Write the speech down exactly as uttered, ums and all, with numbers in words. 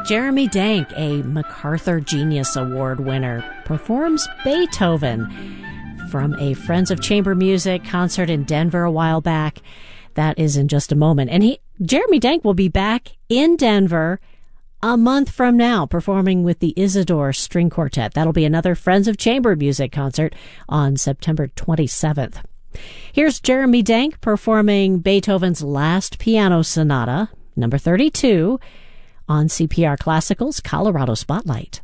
Jeremy Dank, a MacArthur Genius Award winner, performs Beethoven from a Friends of Chamber Music concert in Denver a while back. That is in just a moment. And he, Jeremy Dank will be back in Denver a month from now, performing with the Isidore String Quartet. That'll be another Friends of Chamber Music concert on September twenty-seventh. Here's Jeremy Dank performing Beethoven's Last Piano Sonata, number thirty-two, on C P R Classical's Colorado Spotlight.